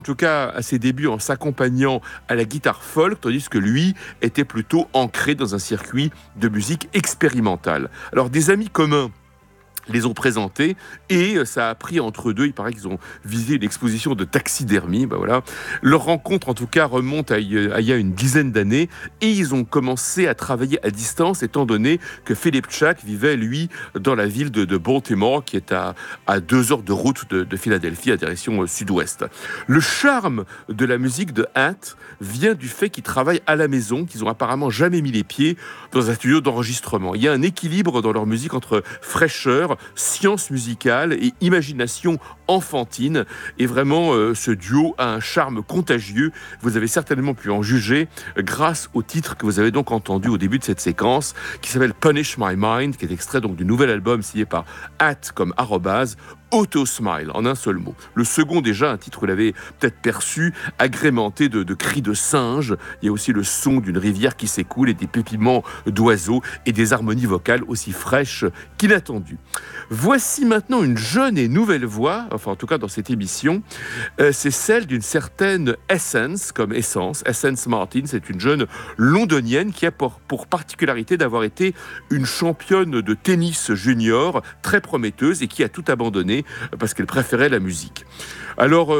en tout cas à ses débuts en s'accompagnant à la guitare folk, tandis que lui était plutôt ancré dans un circuit de musique expérimentale. Alors des amis communs les ont présentés et ça a pris entre eux deux. Il paraît qu'ils ont visé une exposition de taxidermie. Voilà. Leur rencontre, en tout cas, remonte à il y a une dizaine d'années et ils ont commencé à travailler à distance, étant donné que Philip Chuck vivait, lui, dans la ville de Baltimore, qui est à 2 heures de route de Philadelphie, à direction sud-ouest. Le charme de la musique de Hat vient du fait qu'ils travaillent à la maison, qu'ils n'ont apparemment jamais mis les pieds dans un studio d'enregistrement. Il y a un équilibre dans leur musique entre fraîcheur, science musicale et imagination enfantine. Et vraiment, ce duo a un charme contagieux. Vous avez certainement pu en juger grâce au titre que vous avez donc entendu au début de cette séquence, qui s'appelle Punish My Mind, qui est extrait donc du nouvel album signé par @ comme arrobase, Auto Smile, en un seul mot. Le second, déjà, un titre, vous l'avez peut-être perçu, agrémenté de cris de singes. Il y a aussi le son d'une rivière qui s'écoule et des pépiments d'oiseaux et des harmonies vocales aussi fraîches qu'inattendues. Voici maintenant une jeune et nouvelle voix, enfin en tout cas dans cette émission, c'est celle d'une certaine Essence, comme Essence. Essence Martin, c'est une jeune londonienne qui a pour particularité d'avoir été une championne de tennis junior très prometteuse et qui a tout abandonné parce qu'elle préférait la musique. Alors,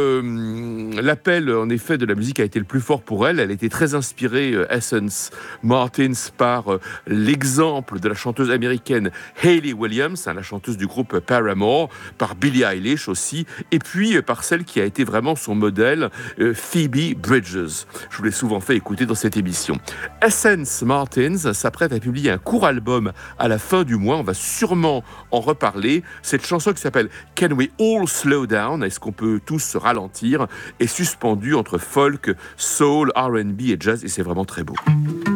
l'appel, en effet, de la musique a été le plus fort pour elle. Elle était très inspirée, Essence Martins, par l'exemple de la chanteuse américaine Hayley Williams, la chanteuse du groupe Paramore, par Billie Eilish aussi, et puis par celle qui a été vraiment son modèle, Phoebe Bridgers. Je vous l'ai souvent fait écouter dans cette émission. Essence Martins s'apprête à publier un court album à la fin du mois. On va sûrement en reparler. Cette chanson qui s'appelle Can We All Slow Down? Est-ce qu'on peut tous se ralentir? Est suspendue entre folk, soul, R&B et jazz, et c'est vraiment très beau.